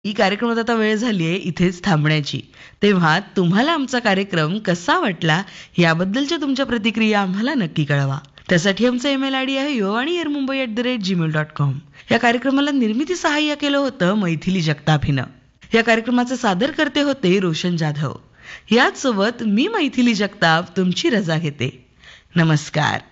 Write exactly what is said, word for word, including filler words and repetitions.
ही कार्यक्रमात आता वेळ झाली आहे इथेच थांबण्याची. तेव्हा तुम्हाला आमचा कार्यक्रम कसा वाटला याबद्दलच्या तुमच्या प्रतिक्रिया आम्हाला नक्की कळवा. त्यासाठी आमचा ईमेल आयडी आहे यो आणि air Mumbai at the rate Gmail dot com. या कार्यक्रमाला निर्मिती सहाय्य केलं होतं मैथिली जगताप हिनं. या कार्यक्रमाचे सादर करते होते रोशन जाधव. याच सोबत मी मैथिली जगताप तुमची रजा घेते. नमस्कार.